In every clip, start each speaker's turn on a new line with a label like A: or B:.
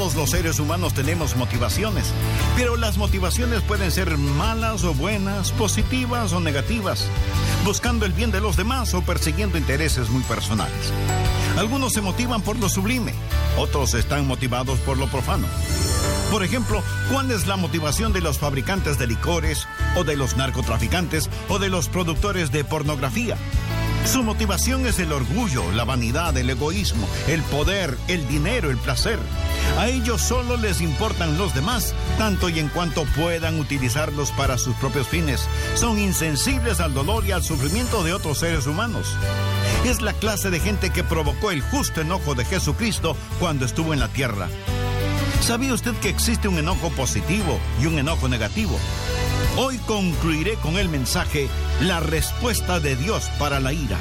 A: Todos los seres humanos tenemos motivaciones, pero las motivaciones pueden ser malas o buenas, positivas o negativas, buscando el bien de los demás o persiguiendo intereses muy personales. Algunos se motivan por lo sublime, otros están motivados por lo profano. Por ejemplo, ¿cuál es la motivación de los fabricantes de licores, o de los narcotraficantes, o de los productores de pornografía? Su motivación es el orgullo, la vanidad, el egoísmo, el poder, el dinero, el placer. A ellos solo les importan los demás, tanto y en cuanto puedan utilizarlos para sus propios fines. Son insensibles al dolor y al sufrimiento de otros seres humanos. Es la clase de gente que provocó el justo enojo de Jesucristo cuando estuvo en la tierra. ¿Sabía usted que existe un enojo positivo y un enojo negativo? Hoy concluiré con el mensaje, la respuesta de Dios para la ira.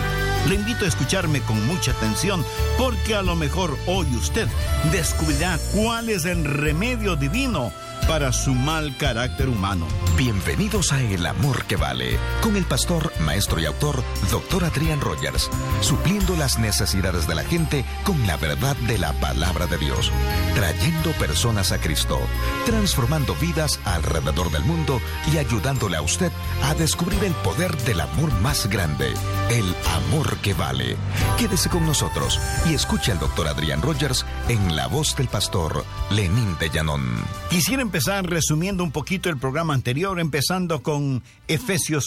A: Le invito a escucharme con mucha atención, porque a lo mejor hoy usted descubrirá cuál es el remedio divino para su mal carácter humano.
B: Bienvenidos a El Amor que Vale, con el pastor, maestro y autor, Dr. Adrián Rogers, supliendo las necesidades de la gente con la verdad de la palabra de Dios, trayendo personas a Cristo, transformando vidas alrededor del mundo y ayudándole a usted a descubrir el poder del amor más grande, el amor que vale. Quédese con nosotros y escuche al Dr. Adrián Rogers en la voz del pastor Lenín de Llanón.
A: Quisiera empezar resumiendo un poquito el programa anterior, empezando con Efesios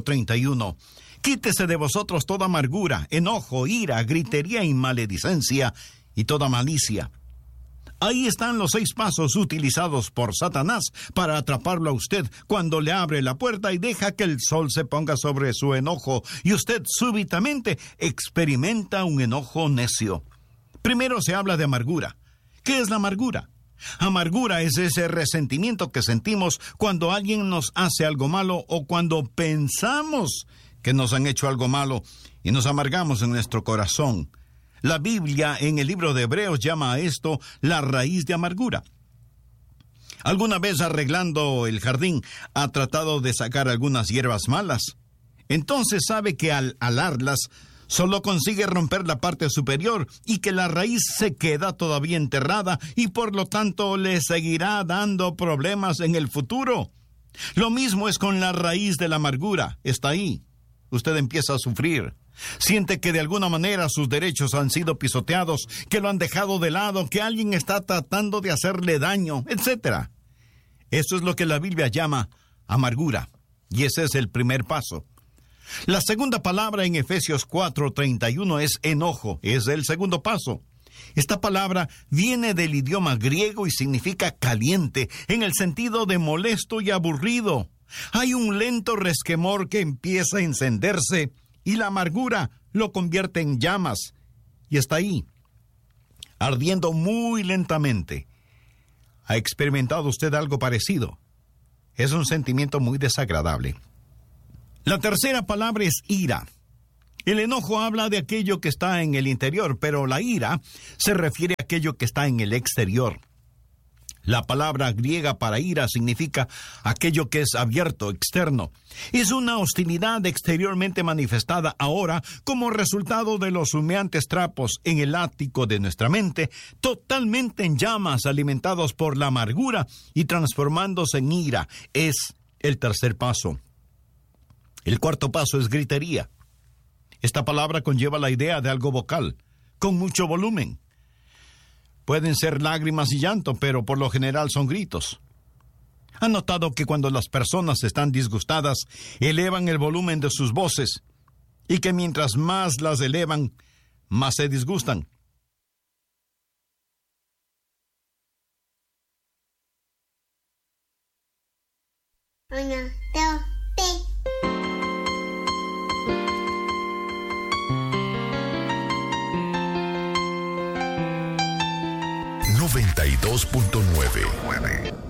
A: 4:31. Quítese de vosotros toda amargura, enojo, ira, gritería y maledicencia y toda malicia. Ahí están los 6 pasos utilizados por Satanás para atraparlo a usted cuando le abre la puerta y deja que el sol se ponga sobre su enojo y usted súbitamente experimenta un enojo necio. Primero se habla de amargura. ¿Qué es la amargura? Amargura es ese resentimiento que sentimos cuando alguien nos hace algo malo o cuando pensamos que nos han hecho algo malo y nos amargamos en nuestro corazón. La Biblia en el libro de Hebreos llama a esto la raíz de amargura. ¿Alguna vez arreglando el jardín ha tratado de sacar algunas hierbas malas? Entonces sabe que al alarlas solo consigue romper la parte superior y que la raíz se queda todavía enterrada y por lo tanto le seguirá dando problemas en el futuro. Lo mismo es con la raíz de la amargura. Está ahí. Usted empieza a sufrir. Siente que de alguna manera sus derechos han sido pisoteados, que lo han dejado de lado, que alguien está tratando de hacerle daño, etc. Eso es lo que la Biblia llama amargura. Y ese es el primer paso. La segunda palabra en Efesios 4:31 es enojo, es el segundo paso. Esta palabra viene del idioma griego y significa caliente, en el sentido de molesto y aburrido. Hay un lento resquemor que empieza a encenderse y la amargura lo convierte en llamas y está ahí, ardiendo muy lentamente. ¿Ha experimentado usted algo parecido? Es un sentimiento muy desagradable. La tercera palabra es ira. El enojo habla de aquello que está en el interior, pero la ira se refiere a aquello que está en el exterior. La palabra griega para ira significa aquello que es abierto, externo. Es una hostilidad exteriormente manifestada ahora como resultado de los humeantes trapos en el ático de nuestra mente, totalmente en llamas, alimentados por la amargura y transformándose en ira. Es el tercer paso. El cuarto paso es gritería. Esta palabra conlleva la idea de algo vocal, con mucho volumen. Pueden ser lágrimas y llanto, pero por lo general son gritos. ¿Han notado que cuando las personas están disgustadas, elevan el volumen de sus voces, y que mientras más las elevan, más se disgustan?
C: Una, dos, tres.
B: 92.9